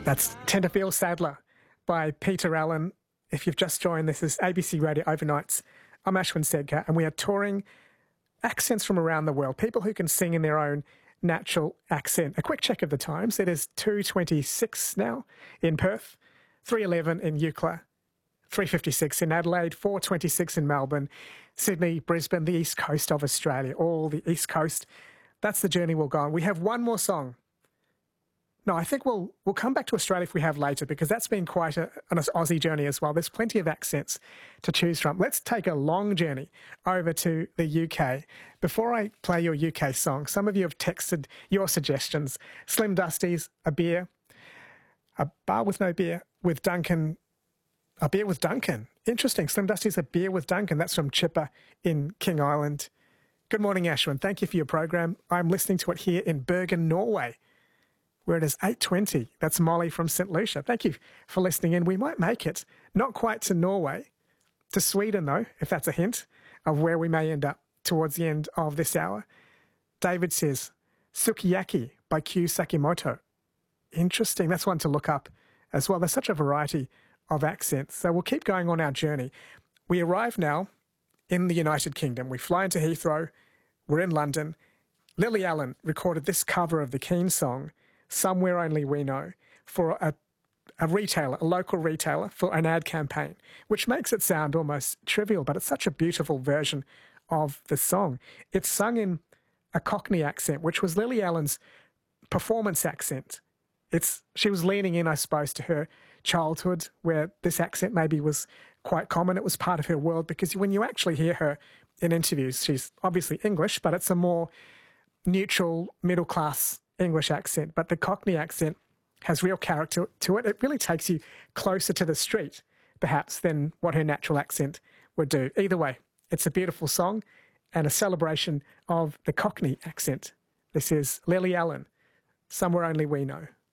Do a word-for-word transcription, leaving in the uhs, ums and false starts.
That's Tenterfield Sadler by Peter Allen. If you've just joined, this is A B C Radio Overnights. I'm Ashwin Sedkar, and we are touring accents from around the world, people who can sing in their own natural accent. A quick check of the times. It is two twenty-six now in Perth, three eleven in Eucla, three fifty-six in Adelaide, four twenty-six in Melbourne, Sydney, Brisbane, the east coast of Australia, all the east coast. That's the journey we'll go on. We have one more song. No, I think we'll we'll come back to Australia if we have later, because that's been quite a, an Aussie journey as well. There's plenty of accents to choose from. Let's take a long journey over to the U K. Before I play your U K song, some of you have texted your suggestions. Slim Dusty's A Beer, A Bar with No Beer with Duncan, A Beer with Duncan. Interesting. Slim Dusty's A Beer with Duncan. That's from Chipper in King Island. Good morning, Ashwin. Thank you for your program. I'm listening to it here in Bergen, Norway, where it is eight twenty. That's Molly from Saint Lucia. Thank you for listening in. We might make it, not quite to Norway, to Sweden though, if that's a hint of where we may end up towards the end of this hour. David says, Sukiyaki by Q Sakimoto. Interesting. That's one to look up as well. There's such a variety of accents. So we'll keep going on our journey. We arrive now in the United Kingdom. We fly into Heathrow. We're in London. Lily Allen recorded this cover of the Keane song, Somewhere Only We Know, for a, a retailer, a local retailer, for an ad campaign, which makes it sound almost trivial, but it's such a beautiful version of the song. It's sung in a Cockney accent, which was Lily Allen's performance accent. It's she was leaning in, I suppose, to her childhood, where this accent maybe was quite common. It was part of her world, because when you actually hear her in interviews, she's obviously English, but it's a more neutral, middle-class English accent. But the Cockney accent has real character to it. It really takes you closer to the street, perhaps, than what her natural accent would do. Either way, it's a beautiful song and a celebration of the Cockney accent. This is Lily Allen, Somewhere Only We Know.